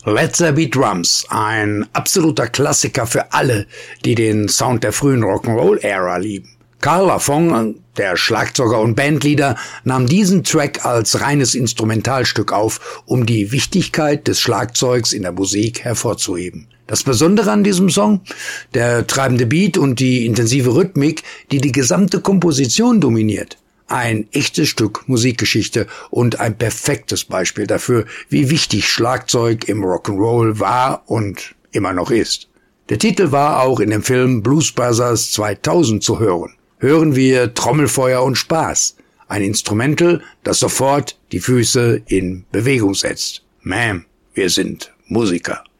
Let There Be Drums, ein absoluter Klassiker für alle, die den Sound der frühen Rock'n'Roll-Ära lieben. Carl Lafont, der Schlagzeuger und Bandleader, nahm diesen Track als reines Instrumentalstück auf, um die Wichtigkeit des Schlagzeugs in der Musik hervorzuheben. Das Besondere an diesem Song? Der treibende Beat und die intensive Rhythmik, die die gesamte Komposition dominiert. Ein echtes Stück Musikgeschichte und ein perfektes Beispiel dafür, wie wichtig Schlagzeug im Rock'n'Roll war und immer noch ist. Der Titel war auch in dem Film Blues Brothers 2000 zu hören. Hören wir Trommelfeuer und Spaß. Ein Instrumental, das sofort die Füße in Bewegung setzt. Wir sind Musiker.